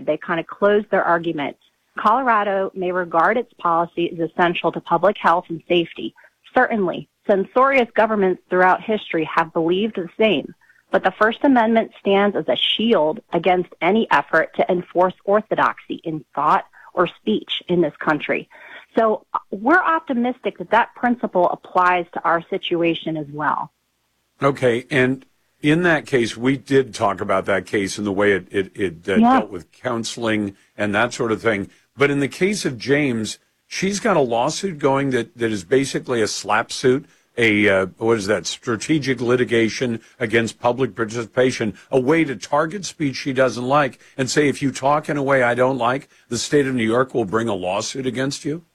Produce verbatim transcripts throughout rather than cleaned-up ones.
did. They kind of closed their argument. Colorado may regard its policy as essential to public health and safety. Certainly, censorious governments throughout history have believed the same. But the First Amendment stands as a shield against any effort to enforce orthodoxy in thought or speech in this country. So we're optimistic that that principle applies to our situation as well. Okay, and in that case, we did talk about that case and the way it, it, it uh, yeah. dealt with counseling and that sort of thing. But in the case of James, she's got a lawsuit going that, that is basically a slap suit, a, uh, what is that, strategic litigation against public participation, a way to target speech she doesn't like and say, if you talk in a way I don't like, the state of New York will bring a lawsuit against you?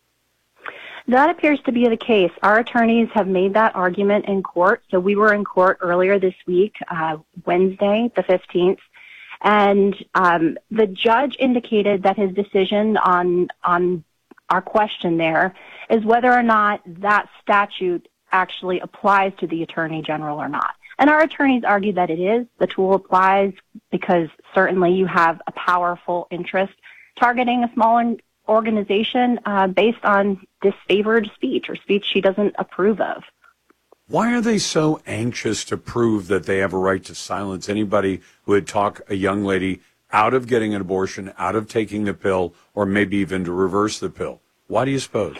That appears to be the case. Our attorneys have made that argument in court. So we were in court earlier this week, uh, Wednesday, the fifteenth, and um, the judge indicated that his decision on on our question there is whether or not that statute actually applies to the Attorney General or not. And our attorneys argue that it is. The tool applies because certainly you have a powerful interest targeting a small organization uh, based on disfavored speech or speech she doesn't approve of. Why are they so anxious to prove that they have a right to silence anybody who would talk a young lady out of getting an abortion, out of taking the pill, or maybe even to reverse the pill? Why do you suppose?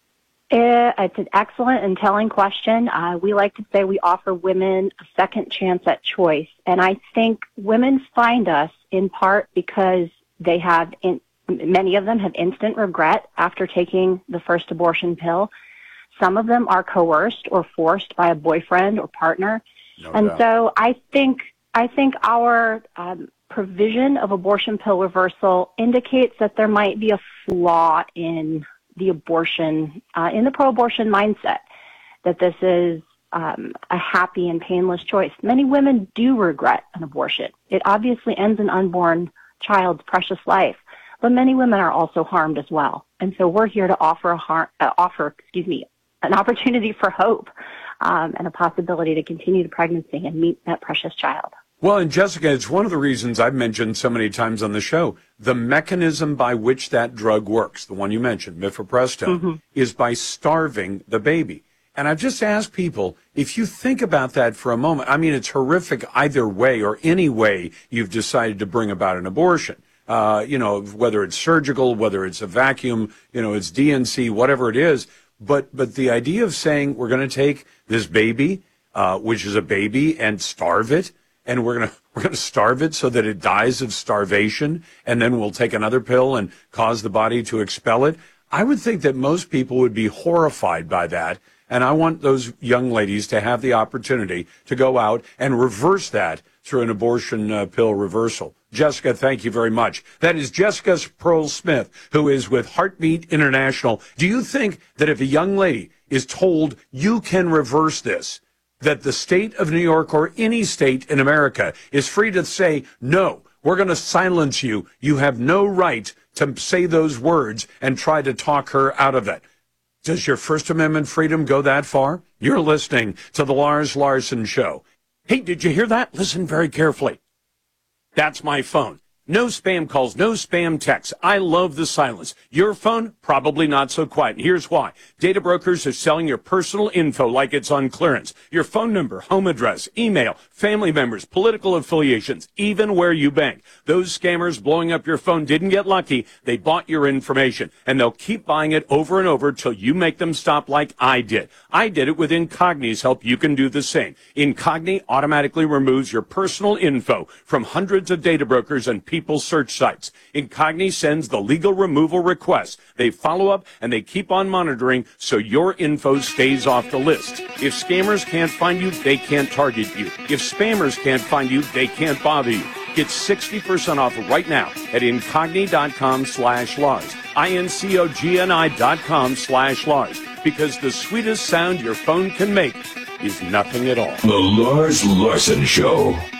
Uh, it's an excellent and telling question. Uh, we like to say we offer women a second chance at choice. And I think women find us in part because they have, in, many of them have instant regret after taking the first abortion pill. Some of them are coerced or forced by a boyfriend or partner. No and doubt. so I think, I think our um, provision of abortion pill reversal indicates that there might be a flaw in the abortion, uh, in the pro-abortion mindset, that this is um, a happy and painless choice. Many women do regret an abortion. It obviously ends an unborn child's precious life, but many women are also harmed as well. And so we're here to offer a har- uh, offer, excuse me, an opportunity for hope um, and a possibility to continue the pregnancy and meet that precious child. Well, and Jessica, it's one of the reasons I've mentioned so many times on the show, the mechanism by which that drug works, the one you mentioned, mifepristone, mm-hmm. is by starving the baby. And I've just asked people, if you think about that for a moment, I mean, it's horrific either way or any way you've decided to bring about an abortion. Uh, you know, whether it's surgical, whether it's a vacuum, you know, it's D N C, whatever it is. But but the idea of saying we're going to take this baby, uh, which is a baby, and starve it, and we're going to we're going to starve it so that it dies of starvation, and then we'll take another pill and cause the body to expel it. I would think that most people would be horrified by that, and I want those young ladies to have the opportunity to go out and reverse that through an abortion uh, pill reversal. Jessica, thank you very much. That is Jessica Pearl-Smith, who is with Heartbeat International. Do you think that if a young lady is told you can reverse this, that the state of New York or any state in America is free to say, no, we're going to silence you. You have no right to say those words and try to talk her out of that. Does your First Amendment freedom go that far? You're listening to The Lars Larson Show. Hey, did you hear that? Listen very carefully. That's my phone. No spam calls, no spam texts. I love the silence. Your phone, probably not so quiet. Here's why. Data brokers are selling your personal info like it's on clearance. Your phone number, home address, email, family members, political affiliations, even where you bank. Those scammers blowing up your phone didn't get lucky. They bought your information, and they'll keep buying it over and over till you make them stop like I did. I did it with Incogni's help. You can do the same. Incogni automatically removes your personal info from hundreds of data brokers and people People's search sites. Incogni sends the legal removal requests. They follow up and they keep on monitoring so your info stays off the list. If scammers can't find you, they can't target you. If spammers can't find you, they can't bother you. Get sixty percent off right now at incogni.com slash Lars. I-N-C-O-G-N-I dot com slash Lars. Because the sweetest sound your phone can make is nothing at all. The Lars Larson Show.